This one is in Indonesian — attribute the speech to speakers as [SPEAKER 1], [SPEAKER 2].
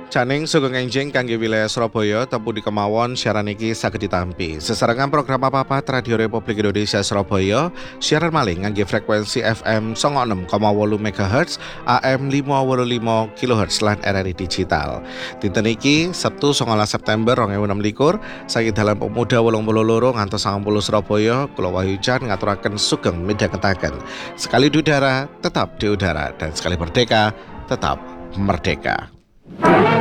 [SPEAKER 1] Caning sugeng enjing kangge wilayah Surabaya tempu di kemawon siaran iki saged ditampi. Sesarengan program apa-apa Radio Republik Indonesia Surabaya siaran malih ngangge frekuensi FM 96,8 MHz, AM 585 kHz lan RRI digital. Dinten iki Sabtu 19 September 2026 saking dalan pemuda 82 ngantos 90 Surabaya kula Wahyujan ngaturaken sugeng midhangetaken. Sekali di udara tetap di udara dan sekali merdeka tetap merdeka.